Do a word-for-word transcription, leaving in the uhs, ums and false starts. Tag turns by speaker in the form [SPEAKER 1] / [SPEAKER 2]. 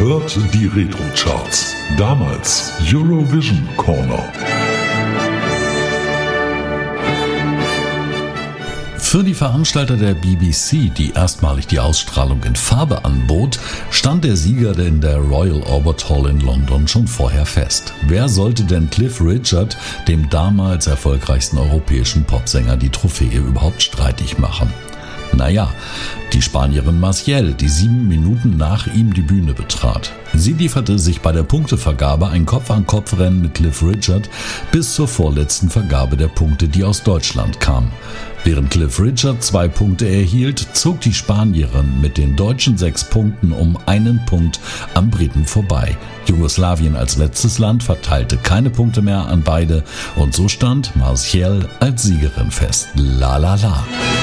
[SPEAKER 1] hört die Retro-Charts. Damals Eurovision Corner.
[SPEAKER 2] Für die Veranstalter der B B C, die erstmalig die Ausstrahlung in Farbe anbot, stand der Sieger in der Royal Albert Hall in London schon vorher fest. Wer sollte denn Cliff Richard, dem damals erfolgreichsten europäischen Popsänger, die Trophäe überhaupt streitig machen? Naja, die Spanierin Maciel, die sieben Minuten nach ihm die Bühne betrat. Sie lieferte sich bei der Punktevergabe ein Kopf-an-Kopf-Rennen mit Cliff Richard bis zur vorletzten Vergabe der Punkte, die aus Deutschland kam. Während Cliff Richard zwei Punkte erhielt, zog die Spanierin mit den deutschen sechs Punkten um einen Punkt am Briten vorbei. Jugoslawien als letztes Land verteilte keine Punkte mehr an beide und so stand Maciel als Siegerin fest. La la la.